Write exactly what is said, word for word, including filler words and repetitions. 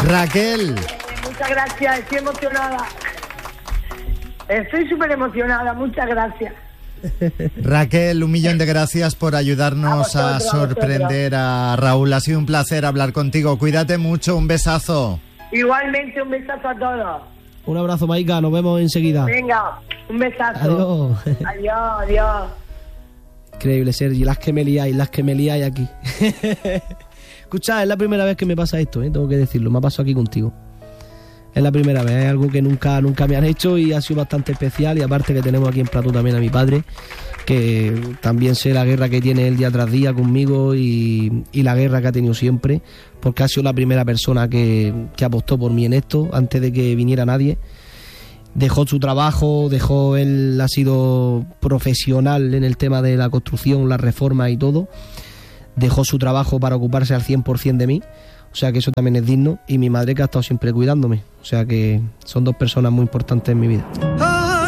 Raquel. Muchas gracias, estoy emocionada. Estoy súper emocionada, muchas gracias. Raquel, un millón de gracias por ayudarnos a, vosotros, a sorprender a, a Raúl. Ha sido un placer hablar contigo. Cuídate mucho, un besazo. Igualmente, un besazo a todos. Un abrazo, Maika, nos vemos enseguida. Venga, un besazo. Adiós. Adiós, adiós. Increíble, Sergi, las que me liáis, las que me liáis aquí. Escucha, es la primera vez que me pasa esto, ¿eh? Tengo que decirlo, me ha pasado aquí contigo. Es la primera vez, es algo que nunca, nunca me han hecho y ha sido bastante especial. Y aparte que tenemos aquí en plató también a mi padre, que también sé la guerra que tiene él día tras día conmigo y, y la guerra que ha tenido siempre, porque ha sido la primera persona que, que apostó por mí en esto, antes de que viniera nadie. Dejó su trabajo, dejó, él ha sido profesional en el tema de la construcción, la reforma y todo. Dejó su trabajo para ocuparse al cien por ciento de mí. O sea que eso también es digno. Y mi madre, que ha estado siempre cuidándome. O sea que son dos personas muy importantes en mi vida.